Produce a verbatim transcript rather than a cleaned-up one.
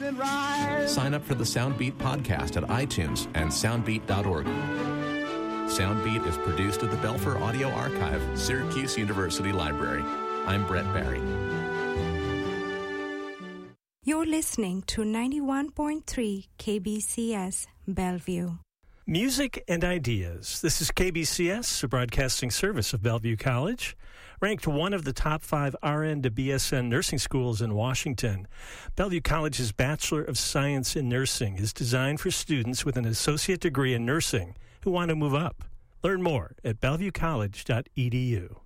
and rise. Sign up for the Soundbeat podcast at iTunes and soundbeat dot org. Soundbeat is produced at the Belfer Audio Archive, Syracuse University Library. I'm Brett Barry. You're listening to ninety-one point three K B C S Bellevue. Music and Ideas. This is K B C S, a broadcasting service of Bellevue College, ranked one of the top five R N to B S N nursing schools in Washington. Bellevue College's Bachelor of Science in Nursing is designed for students with an associate degree in nursing who want to move up. Learn more at bellevue college dot e d u.